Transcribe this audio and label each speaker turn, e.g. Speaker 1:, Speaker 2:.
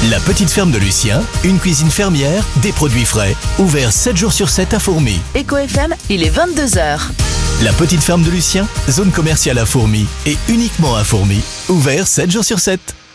Speaker 1: La petite ferme de Lucien, une cuisine fermière, des produits frais, ouvert 7 jours sur 7 à Fourmies.
Speaker 2: Eco FM, il est 22h.
Speaker 1: La petite ferme de Lucien, zone commerciale à Fourmies et uniquement à Fourmies, ouvert 7 jours sur 7.